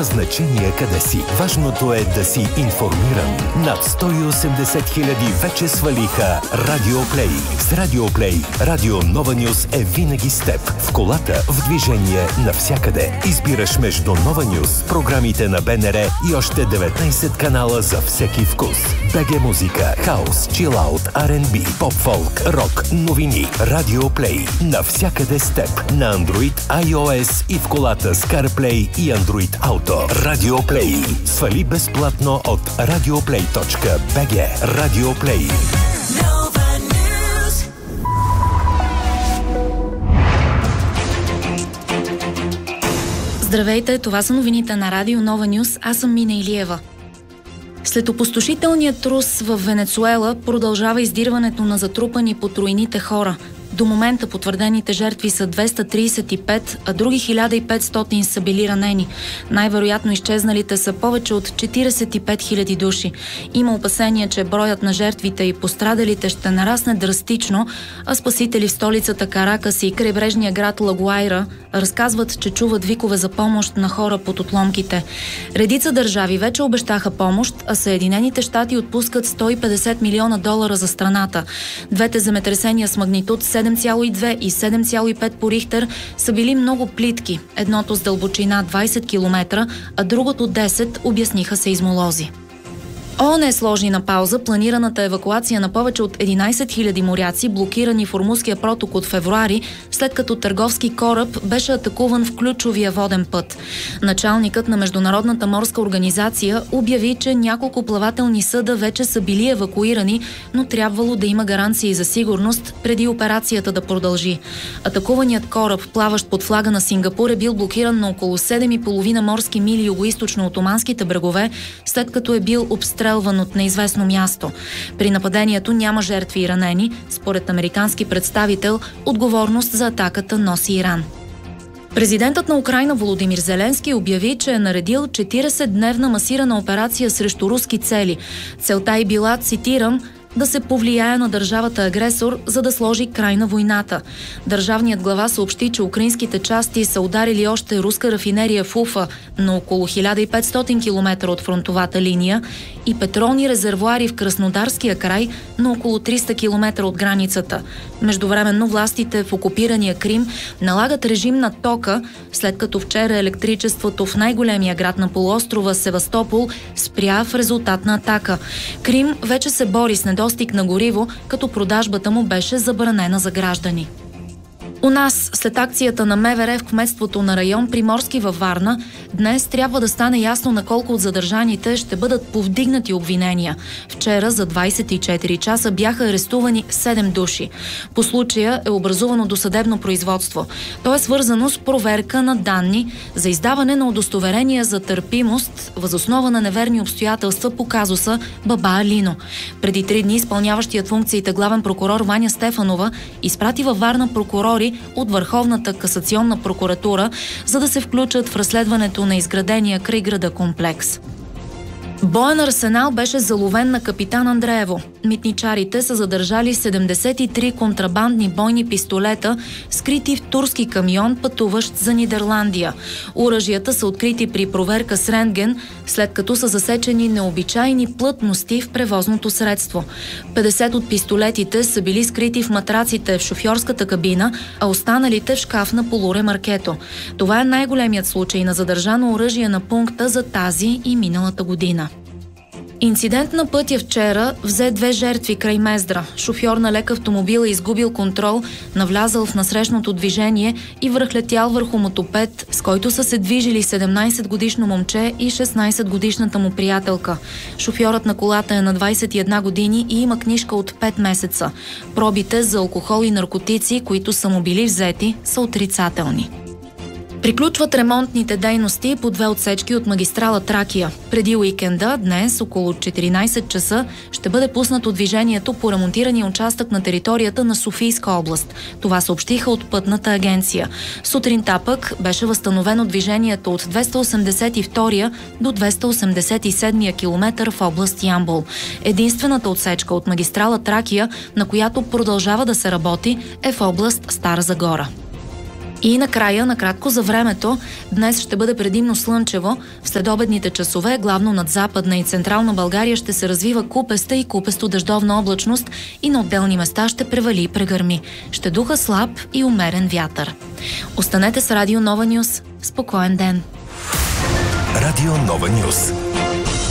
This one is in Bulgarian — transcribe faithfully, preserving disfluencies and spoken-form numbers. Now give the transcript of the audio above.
Няма значение къде си. Важното е да си информиран. Над сто и осемдесет хиляди вече свалиха Радио Плей. С Радио Плей, Радио Нова Нюз е винаги с теб. В колата, в движение, навсякъде. Избираш между Нова Нюз, програмите на БНР и още деветнайсет канала за всеки вкус. БГ музика, хаус, чилаут, Ар енд Би, поп-фолк, рок, новини. Радио Плей. Навсякъде с теб. На Android, iOS и в колата с CarPlay и Android Auto. Радио Плей. Свали безплатно от радиоплей точка би джи. Радио Плей. Здравейте, това са новините на Радио Нова Нюз. Аз съм Мина Илиева. След опустошителния трус в Венецуела продължава издирването на затрупани под руините хора. До момента потвърдените жертви са двеста трийсет и пет, а други хиляда и петстотин са били ранени. Най-вероятно изчезналите са повече от четирийсет и пет хиляди души. Има опасения, че броят на жертвите и пострадалите ще нарасне драстично, а спасители в столицата Каракас и крайбрежния град Лагуайра разказват, че чуват викове за помощ на хора под отломките. Редица държави вече обещаха помощ, а Съединените щати отпускат сто и петдесет милиона долара за страната. Двете земетресения с магнитуд седем цяло и две и седем цяло и пет по Рихтер са били много плитки. Едното с дълбочина двайсет километра, а другото десет, обясниха сейзмолози. ООН сложи на пауза планираната евакуация на повече от единайсет хиляди моряци, блокирани в Ормузския проток от февруари, след като търговски кораб беше атакуван в ключовия воден път. Началникът на Международната морска организация обяви, че няколко плавателни съда вече са били евакуирани, но трябвало да има гаранции за сигурност преди операцията да продължи. Атакуваният кораб, плаващ под флага на Сингапур, е бил блокиран на около седем и половина морски мили югоизточно от оманските брегове, след като е бил обстрелван от неизвестно място. При нападението няма жертви и ранени. Според американски представител, отговорност за атаката носи Иран. Президентът на Украйна Володимир Зеленски обяви, че е наредил четирийсетдневна масирана операция срещу руски цели. Целта й била, цитирам, да се повлияе на държавата агресор, за да сложи край на войната. Държавният глава съобщи, че украинските части са ударили още руска рафинерия в Уфа на около хиляда и петстотин километра от фронтовата линия и петролни резервоари в Краснодарския край на около триста километра от границата. Междувременно властите в окупирания Крим налагат режим на тока, след като вчера електричеството в най-големия град на полуострова Севастопол спря в резултат на атака. Крим вече се бори с недостиг на гориво, като продажбата му беше забранена за граждани. У нас, след акцията на МВР в кметството на район Приморски във Варна, днес трябва да стане ясно на колко от задържаните ще бъдат повдигнати обвинения. Вчера за двайсет и четири часа бяха арестувани седем души. По случая е образувано досъдебно производство. То е свързано с проверка на данни за издаване на удостоверения за търпимост въз основа на неверни обстоятелства по казуса Баба Алино. Преди три дни изпълняващият функциите главен прокурор Ваня Стефанова изпрати във Варна прокурори от Върховната касационна прокуратура, за да се включат в разследването на изградения край града комплекс. Боен арсенал беше заловен на Капитан Андреево. Митничарите са задържали седемдесет и три контрабандни бойни пистолета, скрити в турски камион, пътуващ за Нидерландия. Оръжията са открити при проверка с рентген, след като са засечени необичайни плътности в превозното средство. петдесет от пистолетите са били скрити в матраците в шофьорската кабина, а останалите в шкаф на полуремаркето. Това е най-големият случай на задържано оръжие на пункта за тази и миналата година. Инцидент на пътя вчера взе две жертви край Мездра. Шофьор на лек автомобил е изгубил контрол, навлязал в насрещното движение и връхлетял върху мотопед, с който са се движили седемнайсетгодишно момче и шестнайсетгодишната му приятелка. Шофьорът на колата е на двайсет и една години и има книжка от пет месеца. Пробите за алкохол и наркотици, които са му били взети, са отрицателни. Приключват ремонтните дейности по две отсечки от магистрала Тракия. Преди уикенда, днес, около четиринайсет часа, ще бъде пуснато движението по ремонтирания участък на територията на Софийска област. Това съобщиха от Пътната агенция. Сутринта пък беше възстановено движението от двеста осемдесет и втория до двеста осемдесет и седмия километър в област Ямбол. Единствената отсечка от магистрала Тракия, на която продължава да се работи, е в област Стара Загора. И накрая, накратко за времето, днес ще бъде предимно слънчево. В следобедните часове, главно над Западна и Централна България, ще се развива купеста и купесто-дъждовна облачност и на отделни места ще превали и прегърми. Ще духа слаб и умерен вятър. Останете с Радио Нова Нюс. Спокоен ден! Радио Нова Нюс.